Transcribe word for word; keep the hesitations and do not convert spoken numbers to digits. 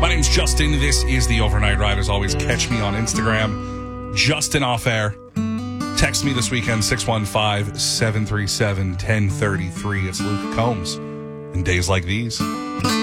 My name's Justin. This is the Overnight Ride. As always, catch me on Instagram, Justin Off Air. Text me this weekend, six one five, seven three seven, one zero three three. It's Luke Combs. In days like these.